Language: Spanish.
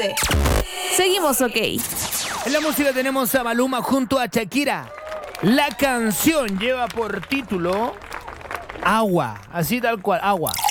9. Seguimos, ok. En la música tenemos a Maluma junto a Shakira. La canción lleva por título Agua, así tal cual, Agua.